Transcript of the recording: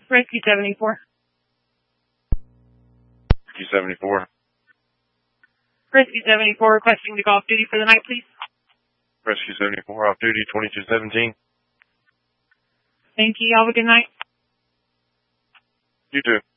Rescue 74. Rescue 74. Rescue 74 requesting to go off duty for the night, please. Rescue 74 off duty 2217. Thank you. Have a good night. You too.